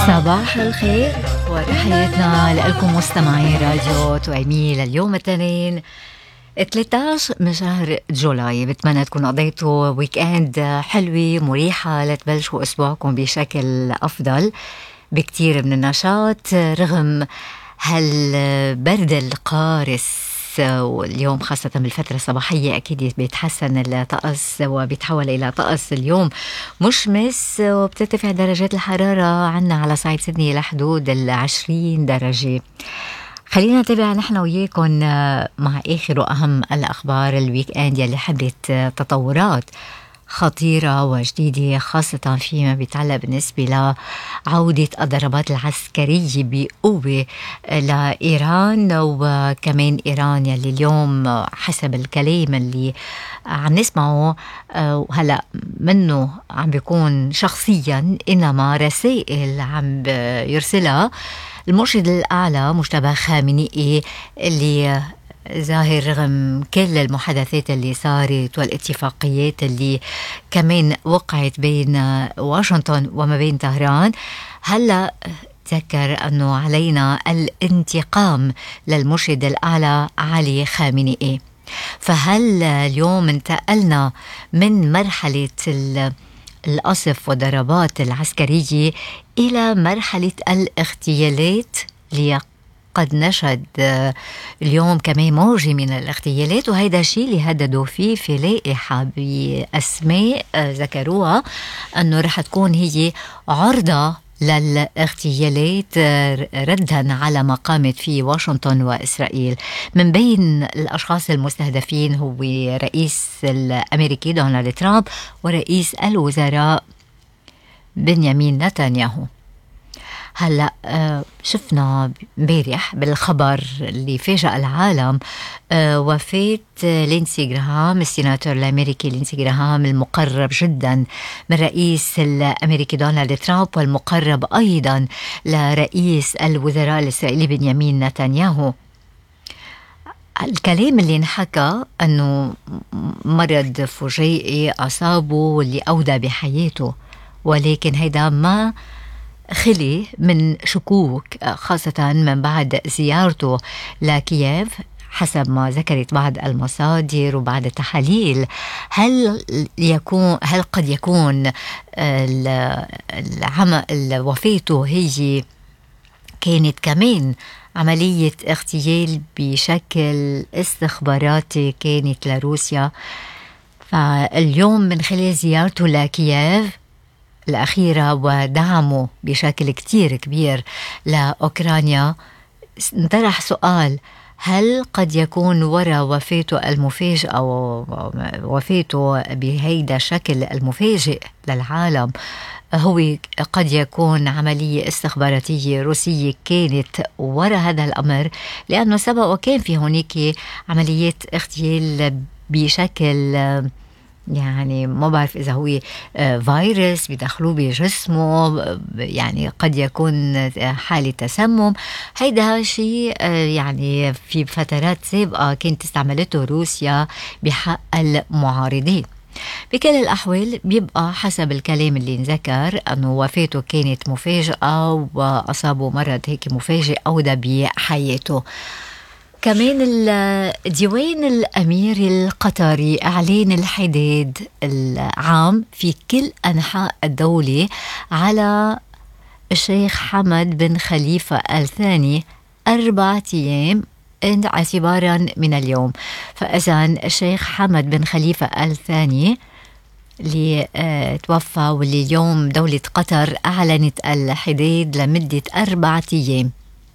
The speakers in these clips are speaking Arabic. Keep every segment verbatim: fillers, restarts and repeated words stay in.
صباح الخير وتحياتنا لكم مستمعي راديو توأمي لليوم الاثنين ثلاثة عشر من شهر جولاي. بتمنى تكون قضيتوا ويك اند حلوة مريحة لتبلشوا أسبوعكم بشكل أفضل بكتير من النشاط رغم هالبرد القارس. واليوم خاصة بالفترة الصباحية أكيد بيتحسن الطقس وبيتحول إلى طقس اليوم مشمس وبترتفع درجات الحرارة عنا على صعيد سيدني لحدود العشرين درجة. خلينا نتابع نحن وياكم مع آخر وأهم الأخبار الويك اند يلي حملت تطورات خطيرة وجديدة خاصة فيما بيتعلق بالنسبة لعودة الضربات العسكرية بقوة لإيران. وكمان إيران يلي اليوم حسب الكلام اللي عم نسمعه هلأ منه عم بيكون شخصيا إنما رسائل عم يرسلها المرشد الأعلى مجتبى خامنئي اللي ظاهر رغم كل المحادثات اللي صارت والاتفاقيات اللي كمان وقعت بين واشنطن وما بين طهران. هلأ تذكر أنه علينا الانتقام للمرشد الأعلى علي خامنئي. فهل اليوم انتقلنا من مرحلة القصف والضربات العسكرية إلى مرحلة الاغتيالات ليق قد نشهد اليوم كمان موجة من الاغتيالات، وهيدا الشيء اللي هددوا فيه في لائحة بأسماء ذكروها أنه رح تكون هي عرضة للاغتيالات ردا على ما قامت فيه واشنطن وإسرائيل. من بين الأشخاص المستهدفين هو رئيس الأمريكي دونالد ترامب ورئيس الوزراء بنيامين نتنياهو. هلأ شفنا امبارح بالخبر اللي فاجأ العالم وفاة لينسي جراهام السيناتور الأمريكي لينسي جراهام المقرب جدا من رئيس الأمريكي دونالد ترامب والمقرب أيضا لرئيس الوزراء الإسرائيلي بنيامين نتنياهو. الكلام اللي انحكى أنه مرض فجائي أصابه واللي أودى بحياته، ولكن هيدا ما خلي من شكوك خاصة من بعد زيارته لكييف حسب ما ذكرت بعض المصادر وبعد التحاليل. هل يكون هل قد يكون العمل وفاته هي كانت كمان عملية اغتيال بشكل استخباراتي كانت لروسيا؟ فاليوم من خلال زيارته لكييف الأخيرة ودعمه بشكل كتير كبير لأوكرانيا انطرح سؤال: هل قد يكون وراء وفاته المفاجئة أو وفاته بهيدا الشكل المفاجئ للعالم هو قد يكون عملية استخباراتية روسية كانت وراء هذا الأمر؟ لأنه سبق وكان في هناك عمليات اغتيال بشكل يعني ما بعرف إذا هو فيروس بيدخلوه بجسمه، يعني قد يكون حالة تسمم. هيدا شيء يعني في فترات سابقة كانت استعملته روسيا بحق المعارضين. بكل الأحوال بيبقى حسب الكلام اللي نذكر أنه وفاته كانت مفاجئة وأصابه مرض هيك مفاجئ أودى بحياته. كمان الديوان الأميري القطري أعلن الحداد العام في كل أنحاء الدولة على الشيخ حمد بن خليفة الثاني أربعة أيام اعتبارا من اليوم. فإذا الشيخ حمد بن خليفة الثاني اللي توفى واللي اليوم دولة قطر أعلنت الحداد لمدة أربعة أيام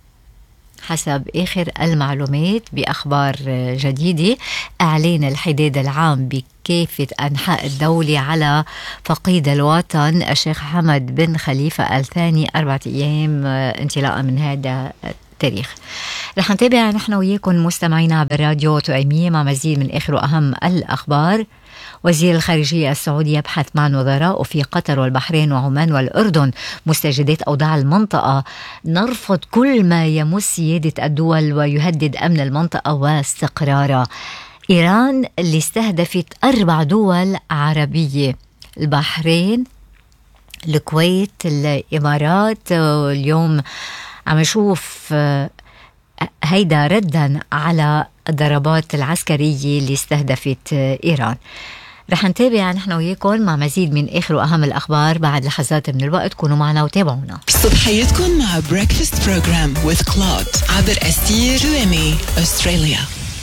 حسب آخر المعلومات بأخبار جديدة. أعلن الحداد العام بكافة أنحاء الدولة على فقيد الوطن الشيخ حمد بن خليفة الثاني أربعة أيام انطلاقا من هذا التاريخ. رح نتابع نحن وياكم مستمعينا بالراديو توأمية مع مزيد من آخر وأهم الأخبار. وزير الخارجية السعودي يبحث مع نظراء في قطر والبحرين وعمان والأردن مستجدات أوضاع المنطقة. نرفض كل ما يمس سيادة الدول ويهدد أمن المنطقة واستقرارها. إيران اللي استهدفت أربع دول عربية: البحرين، الكويت، الإمارات. اليوم عم نشوف هيدا ردا على الضربات العسكرية اللي استهدفت إيران. رح نتابع نحن وياكم مع مزيد من آخر وأهم الأخبار بعد لحظات من الوقت. كونوا معنا وتابعونا. صبحيتكم مع Breakfast Program with Claude عبر أستير تو إم إي أستراليا.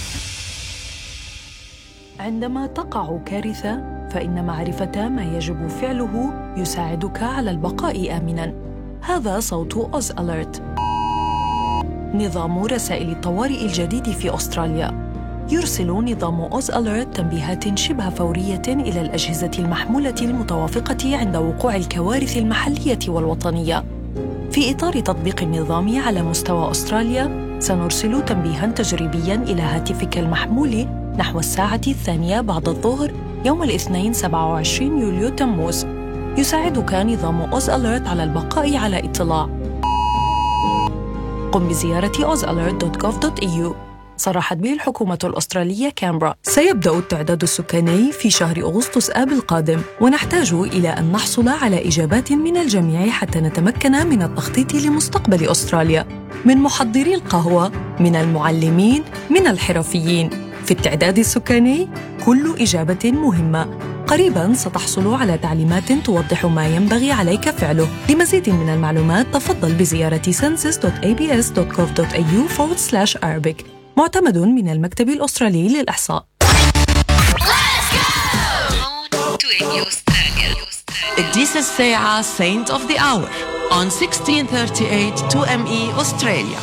عندما تقع كارثة فإن معرفة ما يجب فعله يساعدك على البقاء آمناً. هذا صوت أوز أليرت، نظام رسائل الطوارئ الجديد في أستراليا. يرسل نظام أوز أليرت تنبيهات شبه فورية إلى الأجهزة المحمولة المتوافقة عند وقوع الكوارث المحلية والوطنية. في إطار تطبيق النظام على مستوى أستراليا، سنرسل تنبيهاً تجريبياً إلى هاتفك المحمول نحو الساعة الثانية بعد الظهر يوم الاثنين سبعة وعشرين يوليو تموز. يساعدك نظام أوز أليرت على البقاء على اطلاع. قم بزيارة أوز أليرت دوت جوف دوت إي يو. صرحت به الحكومة الأسترالية كامبرا. سيبدأ التعداد السكاني في شهر أغسطس آب القادم، ونحتاج إلى أن نحصل على إجابات من الجميع حتى نتمكن من التخطيط لمستقبل أستراليا، من محضري القهوة، من المعلمين، من الحرفيين. في التعداد السكاني كل إجابة مهمة. قريباً ستحصل على تعليمات توضح ما ينبغي عليك فعله. لمزيد من المعلومات تفضل بزيارة census دوت إيه بي إس دوت جوف دوت إي يو forward slash Arabic. معتمد من المكتب الأسترالي للإحصاء. This is ساعة Saint of the Hour on sixteen thirty-eight تو إم إي أستراليا.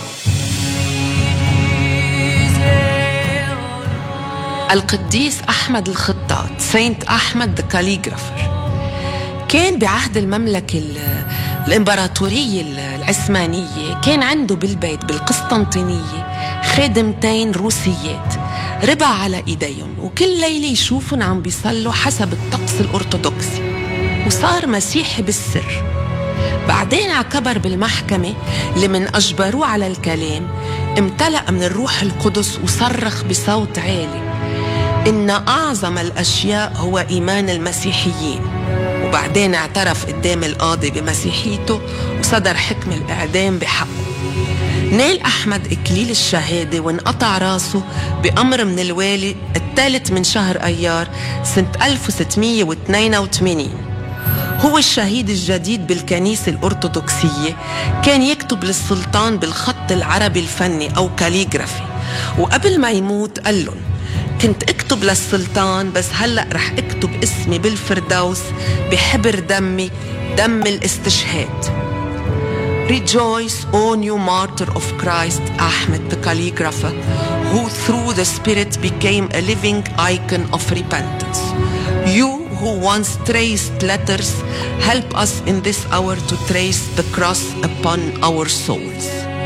القديس أحمد الخطاط سينت أحمد the calligrapher كان بعهد المملكة الإمبراطورية العثمانية، كان عنده بالبيت بالقسطنطينية خادمتين روسيات ربع على إيديهم، وكل ليلة يشوفون عم بيصلوا حسب الطقس الأرثوذكسي، وصار مسيحي بالسر. بعدين عكبر بالمحكمة اللي من أجبروه على الكلام، امتلأ من الروح القدس وصرخ بصوت عالي إن أعظم الأشياء هو إيمان المسيحيين. وبعدين اعترف قدام القاضي بمسيحيته وصدر حكم الإعدام بحقه. نال أحمد إكليل الشهادة وانقطع راسه بأمر من الوالي الثالث من شهر أيار سنة ألف وستمية واثنين وثمانين. هو الشهيد الجديد بالكنيسة الأرثوذكسية. كان يكتب للسلطان بالخط العربي الفني أو كاليغرافي، وقبل ما يموت قال لهم كنت اكتب للسلطان، بس هلأ رح اكتب اسمي بالفردوس بحبر دمي، دم الاستشهاد. Rejoice, O new martyr of Christ, Ahmed the calligrapher, who through the Spirit became a living icon of repentance. You who once traced letters, help us in this hour to trace the cross upon our souls.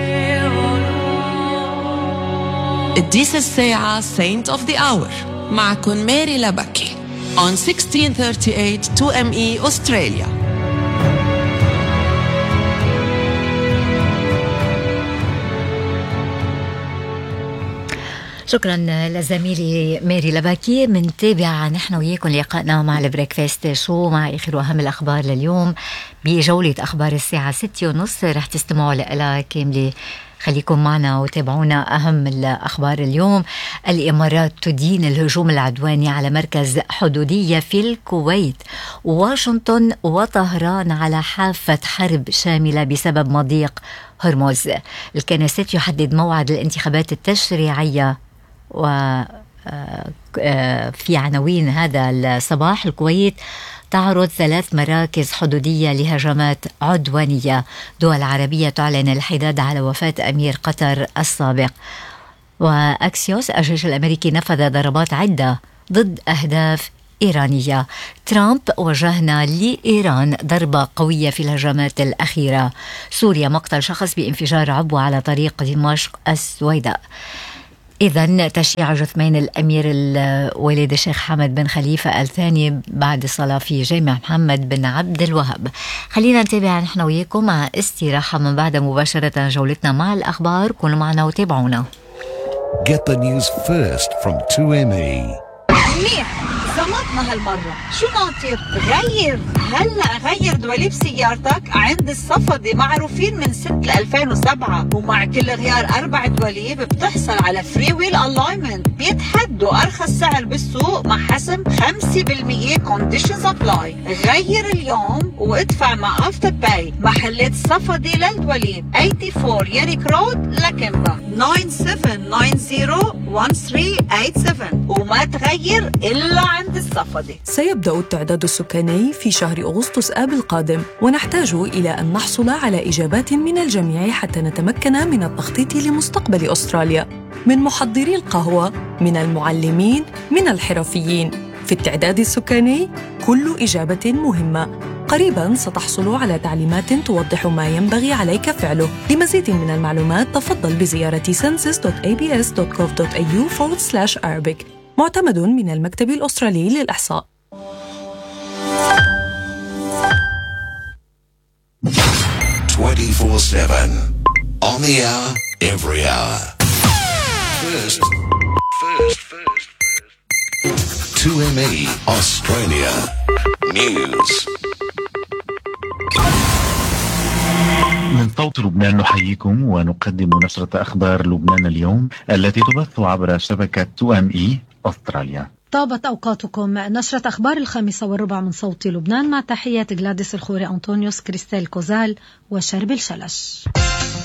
This is ساعة Saint of the Hour. معكم ماري لبكي on sixteen thirty-eight تو إم إي أستراليا. شكرا لزميلي ماري لباكي. منتابع نحن وياكم لقائنا مع البريكفاست شو مع آخر وأهم الأخبار لليوم بجولة أخبار الساعة ستة ونص. رح تستمعوا لها كاملة، خليكم معنا وتابعونا أهم الأخبار اليوم. الإمارات تدين الهجوم العدواني على مركز حدودية في الكويت. واشنطن وطهران على حافة حرب شاملة بسبب مضيق هرمز. الكنيست يحدد موعد الانتخابات التشريعية. وفي عناوين هذا الصباح: الكويت تعرض ثلاث مراكز حدودية لهجمات عدوانية. دول عربية تعلن الحداد على وفاة أمير قطر السابق. وأكسيوس: الجيش الأمريكي نفذ ضربات عدة ضد أهداف إيرانية. ترامب: وجهنا لإيران ضربة قوية في الهجمات الأخيرة. سوريا: مقتل شخص بانفجار عبوة على طريق دمشق السويداء. إذن تشييع جثمين الأمير الوالد الشيخ حمد بن خليفة الثاني بعد الصلاة في جامع محمد بن عبد الوهاب. خلينا نتابع نحن وياكم مع استراحة، من بعد مباشرة جولتنا مع الأخبار. كونوا معنا وتابعونا. Get the news first from تو إم إي. منيح زمط خطتنا هالمرة. شو ناطر؟ غير هلا غير دواليب سيارتك عند الصفدي، معروفين من سنة ألفين وسبعة، ومع كل غيار أربع دواليب بتحصل على فري ويل الاينمنت، بيتحدوا أرخص سعر بالسوق مع حسم خمسة بالمية كونديشنز ابلاي. غير اليوم وادفع مع افتر باي. محلات الصفدي للدواليب أربعة وثمانين ياريك رود لكمبا تسعة سبعة تسعة صفر واحد ثلاثة ثمانية سبعة، وما تغير إلا عند الصفدي. سيبدأ التعداد السكاني في شهر أغسطس آب القادم، ونحتاج إلى أن نحصل على إجابات من الجميع حتى نتمكن من التخطيط لمستقبل أستراليا، من محضري القهوة، من المعلمين، من الحرفيين. في التعداد السكاني كل إجابة مهمة. قريباً ستحصل على تعليمات توضح ما ينبغي عليك فعله. لمزيد من المعلومات تفضل بزيارة census دوت إيه بي إس دوت جوف دوت إيه يو forward slash Arabic. معتمد من المكتب الأسترالي للإحصاء. twenty-four seven on the hour, every hour. First, first, first, first. two M E Australia News. من صوت لبنان نحييكم ونقدم نشرة أخبار لبنان اليوم التي تبث عبر شبكة تو إم إي أستراليا. طابت أوقاتكم. نشرة أخبار الخامسة والربع من صوت لبنان، مع تحيات غلاديس الخوري، أنطونيوس، كريستيل كوزال وشرب الشلش.